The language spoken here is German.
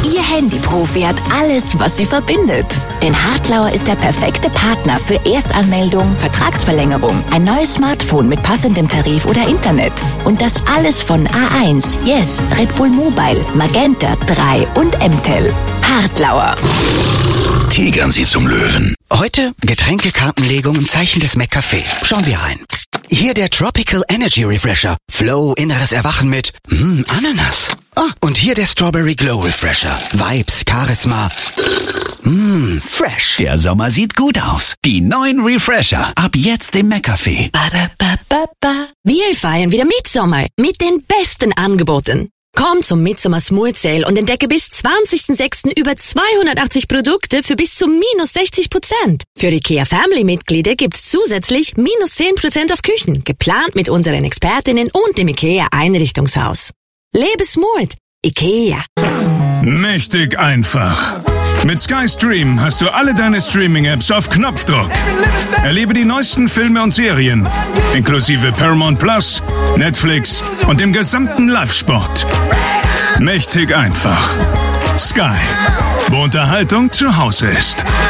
Ihr Handyprofi hat alles, was sie verbindet. Denn Hartlauer ist der perfekte Partner für Erstanmeldung, Vertragsverlängerung, ein neues Smartphone mit passendem Tarif oder Internet. Und das alles von A1, Yes, Red Bull Mobile, Magenta, 3 und M-Tel. Hartlauer. Tigern Sie zum Löwen. Heute Getränkekartenlegung im Zeichen des McCafé. Schauen wir rein. Hier der Tropical Energy Refresher. Flow, inneres Erwachen mit Ananas. Und hier der Strawberry Glow Refresher. Vibes, Charisma. Fresh. Der Sommer sieht gut aus. Die neuen Refresher. Ab jetzt im McCafé. Wir feiern wieder Mitsommer mit den besten Angeboten. Komm zum Midsommer Smooth Sale und entdecke bis 20.06. über 280 Produkte für bis zu minus 60%. Für IKEA Family Mitglieder gibt's zusätzlich minus 10% auf Küchen, geplant mit unseren Expertinnen und dem IKEA Einrichtungshaus. Lebe smooth. IKEA. Mächtig einfach. Mit Sky Stream hast du alle deine Streaming-Apps auf Knopfdruck. Erlebe die neuesten Filme und Serien, inklusive Paramount Plus, Netflix und dem gesamten Live-Sport. Mächtig einfach. Sky, wo Unterhaltung zu Hause ist.